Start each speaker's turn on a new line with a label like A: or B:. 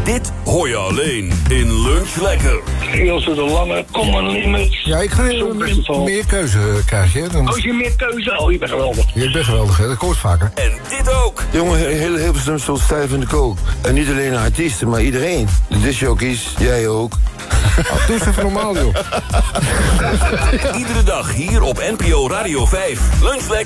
A: Dit hoor je alleen in Lunch Lekker.
B: Ilse de Lange, Common Limit.
C: Ja, ik ga meer keuze krijgen. Hè?
B: Als je meer keuze, je bent geweldig.
C: Je bent geweldig, hè? Dat hoort vaker.
A: En dit ook.
D: Jongen, heel Hilversum stond stijf in de kook. En niet alleen de artiesten, maar iedereen. De discjockeys, jij ook.
C: Doe eens even normaal, joh.
A: Iedere dag hier op NPO Radio 5. Lunch Lekker.